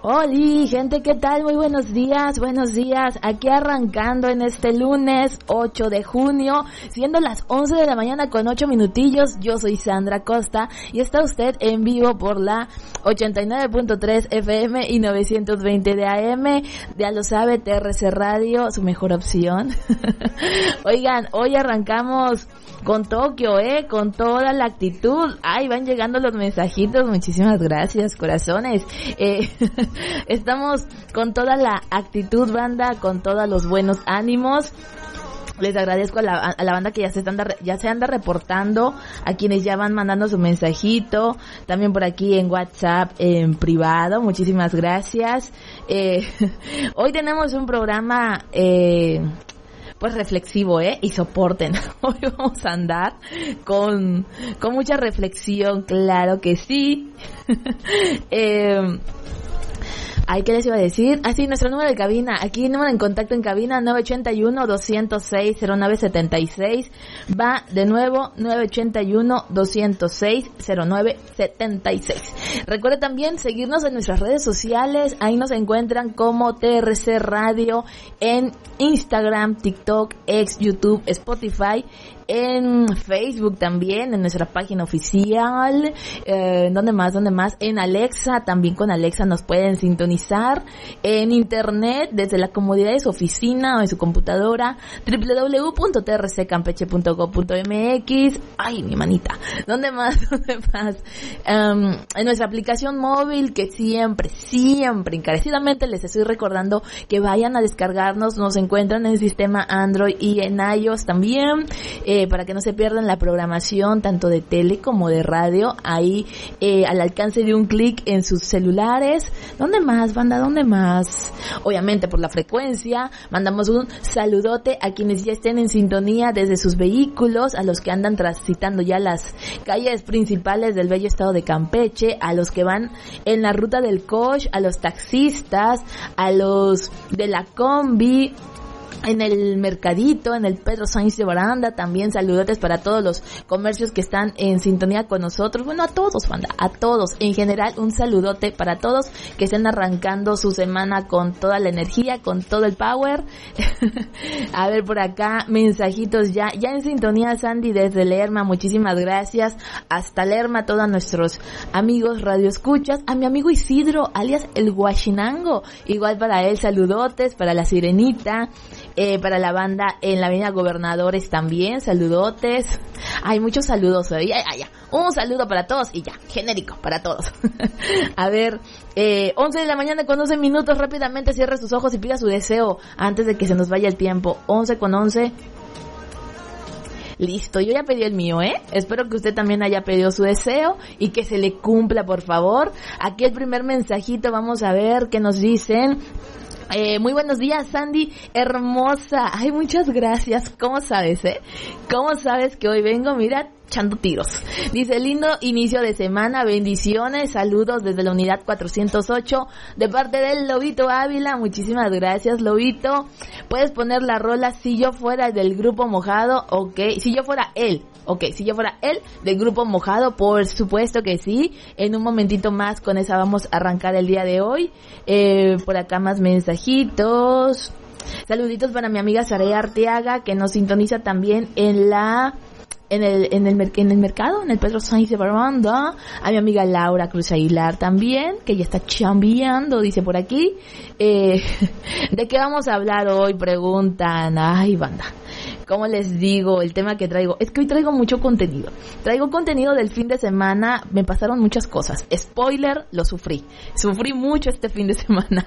Hola, gente, ¿qué tal? Muy buenos días, aquí arrancando en este lunes 8 de junio, siendo las 11 de la mañana con 8 minutillos. Yo soy Sandra Costa y está usted en vivo por la 89.3 FM y 920 de AM, ya lo sabe, TRC Radio, su mejor opción. Oigan, hoy arrancamos con Tokio, con toda la actitud. Ay, van llegando los mensajitos, muchísimas gracias, corazones. Estamos con toda la actitud, banda, con todos los buenos ánimos. Les agradezco a la banda que ya se anda reportando, a quienes ya van mandando su mensajito, también por aquí en WhatsApp en privado, muchísimas gracias. Hoy tenemos un programa pues reflexivo, y soporten. Hoy vamos a andar con mucha reflexión, claro que sí. Ay, ¿qué les iba a decir? Sí, nuestro número de cabina, aquí número en contacto en cabina, 981-206-0976, va de nuevo, 981-206-0976. Recuerde también seguirnos en nuestras redes sociales, ahí nos encuentran como TRC Radio, en Instagram, TikTok, X, YouTube, Spotify, en Facebook también, en nuestra página oficial, ¿dónde más? En Alexa, también con Alexa nos pueden sintonizar, en internet, desde la comodidad de su oficina o de su computadora, www.trccampeche.gov.mx, ay, mi manita, ¿dónde más? En nuestra aplicación móvil, que siempre, encarecidamente les estoy recordando que vayan a descargarnos, nos encuentran en el sistema Android y en iOS también, para que no se pierdan la programación tanto de tele como de radio, ahí al alcance de un clic en sus celulares. ¿Dónde más, banda? ¿Dónde más? Obviamente por la frecuencia. Mandamos un saludote a quienes ya estén en sintonía desde sus vehículos, a los que andan transitando ya las calles principales del bello estado de Campeche, a los que van en la ruta del coach, a los taxistas, a los de la combi, en el mercadito, en el Pedro Sainz de Baranda, también saludotes para todos los comercios que están en sintonía con nosotros, bueno, a todos, banda, a todos, en general, un saludote para todos que estén arrancando su semana con toda la energía, con todo el power. A ver, por acá, mensajitos ya en sintonía, Sandy desde Lerma, muchísimas gracias, hasta Lerma, todos nuestros amigos radioescuchas, a mi amigo Isidro, alias el Huachinango, igual para él, saludotes, para la Sirenita, para la banda en la avenida Gobernadores también, saludotes. Hay muchos saludos, ya. Un saludo para todos y ya, genérico para todos. A ver, 11 de la mañana con 11 minutos, rápidamente cierre sus ojos y pida su deseo antes de que se nos vaya el tiempo. 11:11. Listo, yo ya pedí el mío, Espero que usted también haya pedido su deseo y que se le cumpla, por favor. Aquí el primer mensajito, vamos a ver qué nos dicen. Muy buenos días, Sandy, hermosa. Ay, muchas gracias. ¿Cómo sabes, ¿Cómo sabes que hoy vengo? Mira, echando tiros. Dice, lindo inicio de semana, bendiciones, saludos desde la unidad 408, de parte del Lobito Ávila. Muchísimas gracias, Lobito. Puedes poner la rola Si yo fuera del grupo Mojado, si yo fuera él del grupo Mojado, por supuesto que sí. En un momentito más con esa vamos a arrancar el día de hoy. Por acá más mensajitos. Saluditos para mi amiga Saraya Arteaga, que nos sintoniza también en el mercado, en el Pedro Sainz de Baranda. A mi amiga Laura Cruz Aguilar también, que ya está chambeando, dice por aquí. ¿De qué vamos a hablar hoy? Preguntan. Ay, banda, ¿cómo les digo? El tema que traigo, es que hoy traigo mucho contenido. Traigo contenido del fin de semana, me pasaron muchas cosas. Spoiler, lo sufrí mucho este fin de semana.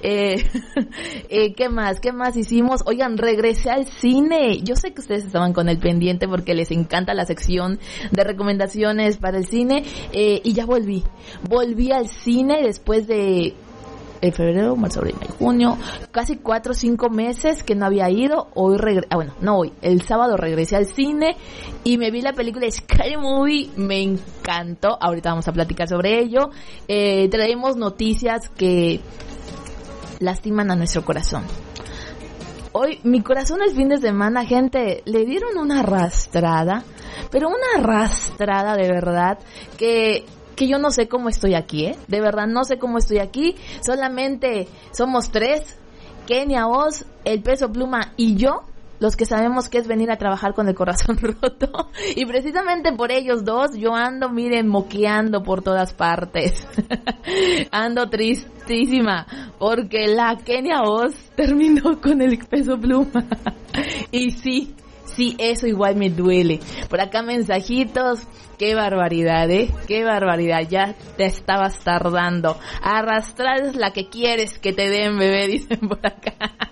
¿Qué más hicimos? Oigan, regresé al cine. Yo sé que ustedes estaban con el pendiente porque les encanta la sección de recomendaciones para el cine, y ya volví al cine después de febrero, marzo, abril, mayo, junio, casi 4 o 5 meses que no había ido. El sábado regresé al cine y me vi la película Scary Movie, me encantó. Ahorita vamos a platicar sobre ello. Traemos noticias que lastiman a nuestro corazón. Hoy, mi corazón el fin de semana, gente, le dieron una arrastrada, pero una arrastrada de verdad, que que yo no sé cómo estoy aquí, de verdad no sé cómo estoy aquí, solamente somos 3, Kenia, Oz, el Peso Pluma y yo, los que sabemos que es venir a trabajar con el corazón roto, y precisamente por ellos dos yo ando, miren, moqueando por todas partes. Ando tristísima porque la Kenia Oz terminó con el Peso Pluma. Y sí, eso igual me duele. Por acá mensajitos, qué barbaridad, qué barbaridad, ya te estabas tardando. Arrastrar es la que quieres que te den, bebé, dicen por acá.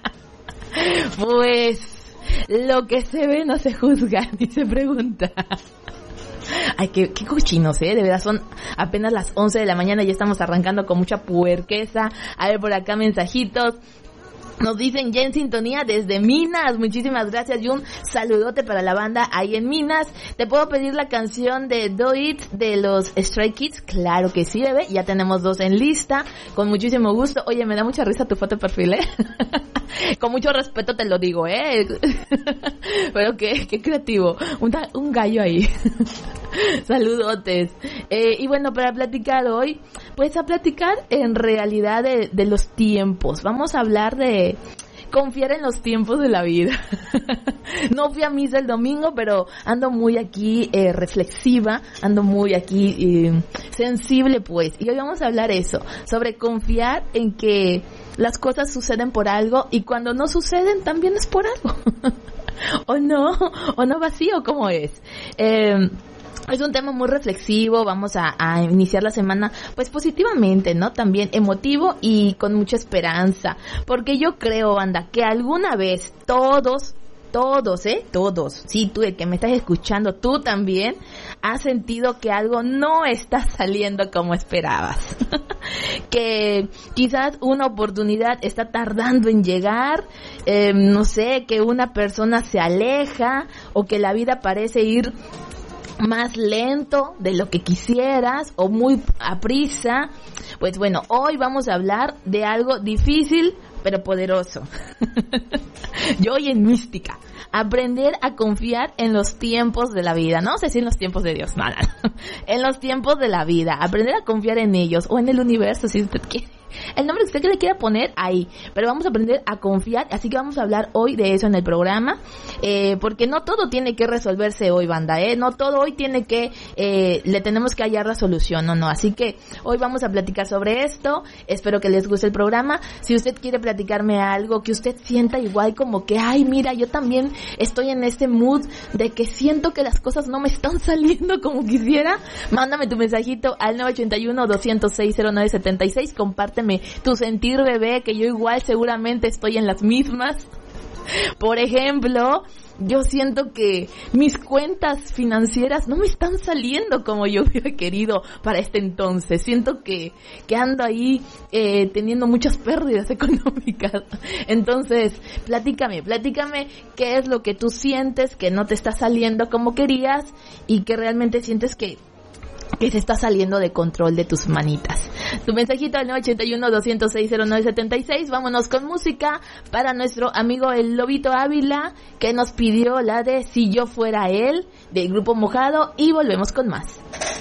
Pues lo que se ve no se juzga, ni se pregunta. Ay, qué cochinos, de verdad, son apenas las 11 de la mañana y ya estamos arrancando con mucha puerqueza. A ver, por acá mensajitos. Nos dicen ya en sintonía desde Minas. Muchísimas gracias y un saludote para la banda ahí en Minas. ¿Te puedo pedir la canción de Do It de los Stray Kids? Claro que sí, bebé. Ya tenemos 2 en lista. Con muchísimo gusto. Oye, me da mucha risa tu foto de perfil, Con mucho respeto te lo digo, Pero qué creativo. Un gallo ahí. Saludotes. Y bueno, para platicar hoy, pues a platicar en realidad de los tiempos. Vamos a hablar de confiar en los tiempos de la vida. No fui a misa el domingo, pero ando muy aquí reflexiva, ando muy aquí sensible, pues. Y hoy vamos a hablar sobre confiar en que las cosas suceden por algo y cuando no suceden también es por algo. o no vacío, ¿cómo es? Es un tema muy reflexivo, vamos a iniciar la semana pues positivamente, ¿no? También emotivo y con mucha esperanza, porque yo creo, banda, que alguna vez todos, sí, tú el que me estás escuchando, tú también has sentido que algo no está saliendo como esperabas. Que quizás una oportunidad está tardando en llegar, no sé, que una persona se aleja o que la vida parece ir más lento de lo que quisieras o muy aprisa. Pues bueno, hoy vamos a hablar de algo difícil pero poderoso. Yo hoy en mística, aprender a confiar en los tiempos de la vida, no sé si en los tiempos de Dios, nada, en los tiempos de la vida, aprender a confiar en ellos o en el universo si usted quiere. El nombre que usted le quiera poner ahí, pero vamos a aprender a confiar, así que vamos a hablar hoy de eso en el programa, porque no todo tiene que resolverse hoy, banda, no todo hoy tiene que, le tenemos que hallar la solución, no, así que hoy vamos a platicar sobre esto. Espero que les guste el programa. Si usted quiere platicarme algo que usted sienta igual como que, ay, mira, yo también estoy en este mood de que siento que las cosas no me están saliendo como quisiera, mándame tu mensajito al 981-206-0976, compárteme tu sentir, bebé, que yo igual seguramente estoy en las mismas. Por ejemplo, yo siento que mis cuentas financieras no me están saliendo como yo hubiera querido para este entonces. Siento que ando ahí teniendo muchas pérdidas económicas. Entonces, platícame qué es lo que tú sientes que no te está saliendo como querías y que realmente sientes que se está saliendo de control de tus manitas. Tu mensajito al 981-206-0976. Vámonos con música para nuestro amigo el Lobito Ávila, que nos pidió la de Si Yo Fuera Él, del Grupo Mojado, y volvemos con más.